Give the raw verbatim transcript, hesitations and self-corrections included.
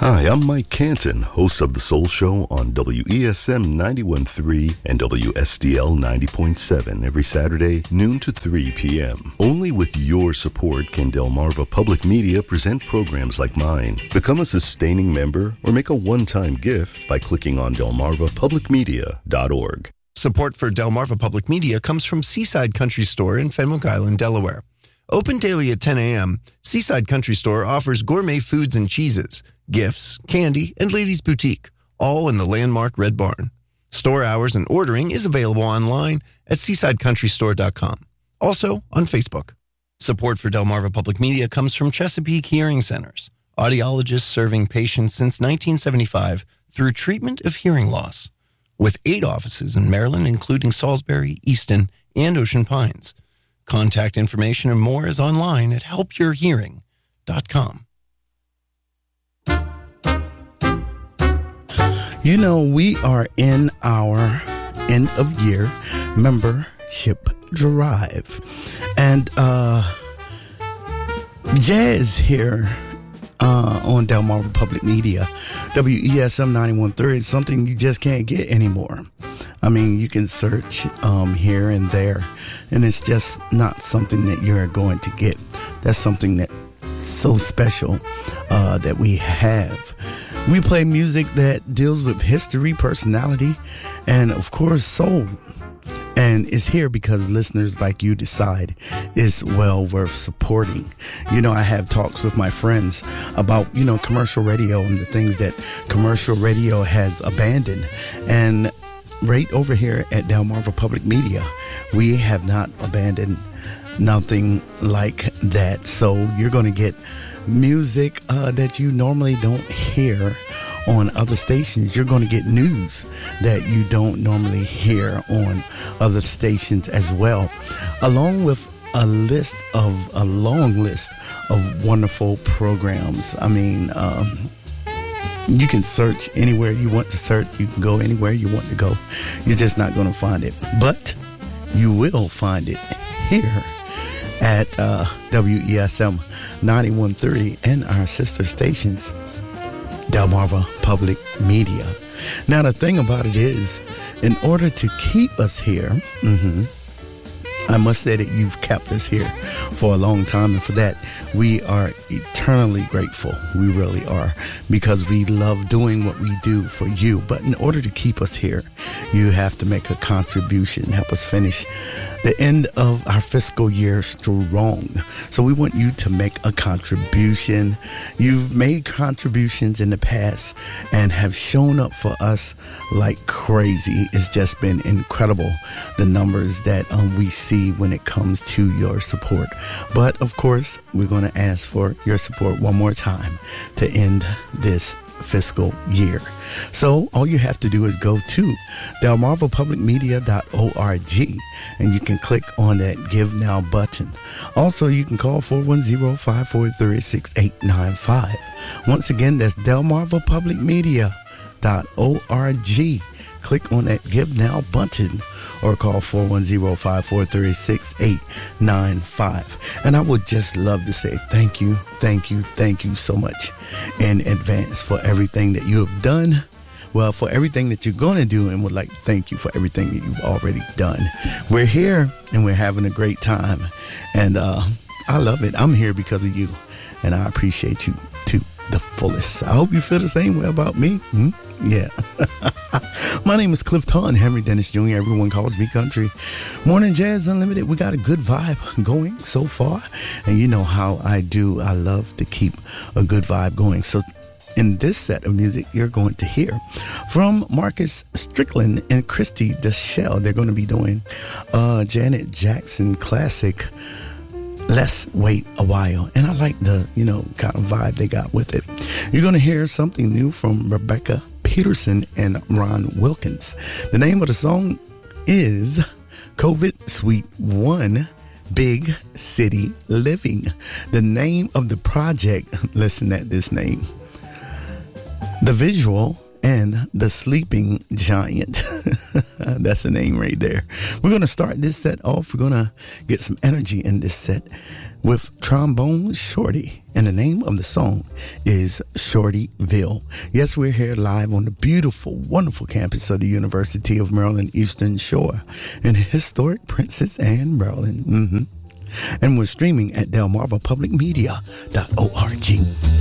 Hi, I'm Mike Canton, host of The Soul Show on W E S M ninety-one point three and W S D L ninety point seven every Saturday, noon to three p.m. Only with your support can Delmarva Public Media present programs like mine. Become a sustaining member or make a one-time gift by clicking on delmarva public media dot org. Support for Delmarva Public Media comes from Seaside Country Store in Fenwick Island, Delaware. Open daily at ten a.m., Seaside Country Store offers gourmet foods and cheeses, gifts, candy, and ladies' boutique, all in the landmark Red Barn. Store hours and ordering is available online at seaside country store dot com. Also on Facebook. Support for Delmarva Public Media comes from Chesapeake Hearing Centers, audiologists serving patients since nineteen seventy-five through treatment of hearing loss. With eight offices in Maryland, including Salisbury, Easton, and Ocean Pines. Contact information and more is online at help your hearing dot com. You know, we are in our end of year membership drive. And uh, Jazz here uh, on Delmarva Public Media, W E S M ninety-one point three is something you just can't get anymore. I mean, you can search um, here and there, and it's just not something that you're going to get. That's something that's so special uh, that we have. We play music that deals with history, personality, and of course, soul. And it's here because listeners like you decide it's well worth supporting. You know, I have talks with my friends about, you know, commercial radio and the things that commercial radio has abandoned. And right over here at Delmarva Public Media, we have not abandoned nothing like that. So you're going to get music uh, that you normally don't hear on other stations. You're going to get news that you don't normally hear on other stations as well, along with a list of a long list of wonderful programs. I mean, um, you can search anywhere you want to search. You can go anywhere you want to go. You're just not going to find it, but you will find it here at uh, W E S M ninety-one point three and our sister stations, Delmarva Public Media. Now, the thing about it is, in order to keep us here, mm-hmm, I must say that you've kept us here for a long time, and for that, we are eternally grateful. We really are, because we love doing what we do for you. But in order to keep us here, you have to make a contribution, help us finish the end of our fiscal year strong. So we want you to make a contribution. You've made contributions in the past and have shown up for us like crazy. It's just been incredible, the numbers that um, we see when it comes to your support. But of course, we're going to ask for your support one more time to end this fiscal year. So all you have to do is go to delmarva public media dot org and you can click on that Give Now button. Also, you can call four one zero, five four three, six eight nine five. Once again, that's delmarva public media dot org. Click on that Give Now button or call four one zero, five four three, six eight nine five. And I would just love to say thank you, thank you, thank you so much in advance for everything that you have done. Well, for everything that you're going to do, and would like to thank you for everything that you've already done. We're here and we're having a great time. And uh, I love it. I'm here because of you. And I appreciate you to the fullest. I hope you feel the same way about me. Hmm? Yeah. My name is Clifton Henry Dennis Junior Everyone calls me Country. Morning Jazz Unlimited. We got a good vibe going so far. And you know how I do. I love to keep a good vibe going. So in this set of music, you're going to hear from Marcus Strickland and Christy DeShell. They're going to be doing uh, Janet Jackson classic, Let's Wait a While. And I like the, you know, kind of vibe they got with it. You're going to hear something new from Rebecca Peterson and Ron Wilkins. The name of the song is COVID Suite one, Big City Living. The name of the project, listen at this name. The visual and the Sleeping Giant. That's the name right there. We're going to start this set off. We're going to get some energy in this set with Trombone Shorty. And the name of the song is Shortyville. Yes, we're here live on the beautiful, wonderful campus of the University of Maryland Eastern Shore in historic Princess Anne, Maryland. Mm-hmm. And we're streaming at delmarva public media dot org.